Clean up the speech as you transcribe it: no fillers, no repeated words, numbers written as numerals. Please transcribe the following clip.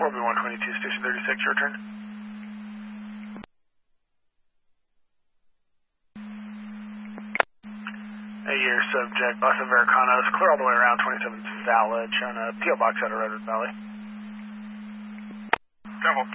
4B122, Station 36, your turn. Hey, your subject, Bus of Americana, is clear all the way around 27th Valley, on a P.O. Box out of Redwood Valley. Careful.